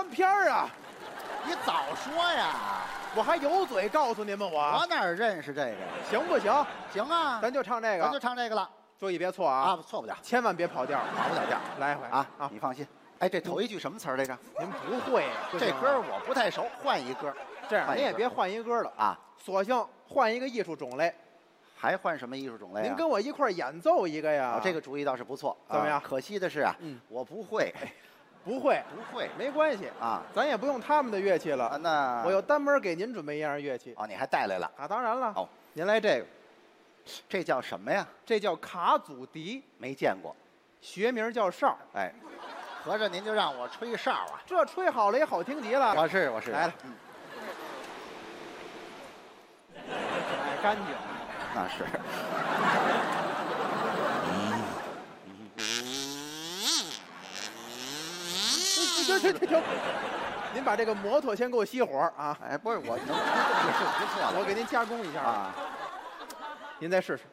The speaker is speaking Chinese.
片儿啊！ 你早说呀！ 我还有嘴告诉你们我哪儿认识这个？ 行不行？ 行啊， 咱就唱这个， 咱就唱这个了。 注意别错啊！ 啊，错不了， 千万别跑调， 跑不了调。 来一回啊！你放心。哎，这头一句什么词儿来着？ 您不会， 这歌我不太熟，换一歌。 这样您也别换一歌了啊， 索性换一个艺术种类。 还换什么艺术种类啊？ 您跟我一块儿演奏一个呀！ 这个主意倒是不错。 怎么样？ 可惜的是啊，我不会。 不会，没关系啊， 咱也不用他们的乐器了。 那我又单门给您准备一样乐器。 哦，你还带来了啊？当然了。 哦， 您来这个， 这叫什么呀？ 这叫卡祖笛， 没见过， 学名叫哨。 哎，合着您就让我吹哨啊？ 这吹好了也好听极了。 我是来了。哎，干净。 那是。 停！您把这个摩托先给我熄火啊！ 哎，不是，我能也是不错的， 我给您加工一下啊。 您再试试